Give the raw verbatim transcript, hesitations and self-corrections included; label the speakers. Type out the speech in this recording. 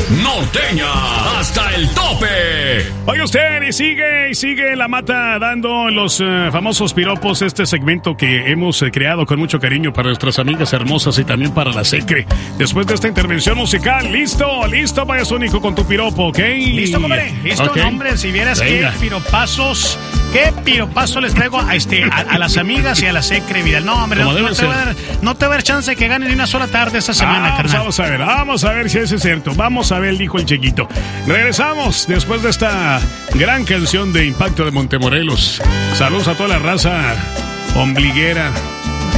Speaker 1: Norteña hasta el tope.
Speaker 2: Oye usted, y sigue, y sigue la mata dando los uh, famosos piropos, este segmento que hemos uh, creado con mucho cariño para nuestras amigas hermosas y también para la Secre. Después de esta intervención musical, listo, listo, vaya Sónico con tu piropo, ¿ok?
Speaker 3: Listo, compadre, listo, okay. Hombre, si vieras Venga. qué piropazos, qué piropazo les traigo a, este, a, a las amigas y a la Secre, Vidal. No, hombre, no, no, te va a dar, no te va a dar chance de que ganen ni una sola tarde esta semana,
Speaker 2: ah,
Speaker 3: carnal.
Speaker 2: Vamos a ver, vamos a ver si eso es cierto. Vamos a ver, dijo el chiquito. Regresamos después de esta gran canción de Impacto de Montemorelos. Saludos a toda la raza ombliguera.